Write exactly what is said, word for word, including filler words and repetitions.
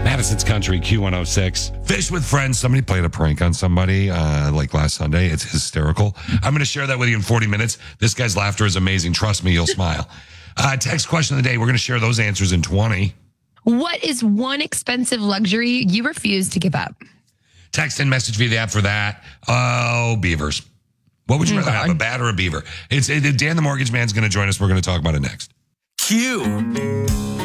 Madison's Country, Q one oh six. Fish with friends. Somebody played a prank on somebody uh, like last Sunday. It's hysterical. I'm going to share that with you in forty minutes. This guy's laughter is amazing. Trust me, you'll smile. Uh, text question of the day. We're going to share those answers in twenty. What is one expensive luxury you refuse to give up? Text and message via the app for that. Oh, beavers. What would you rather have, a bat or a beaver? It's it, Dan the Mortgage Man's going to join us. We're going to talk about it next. Q.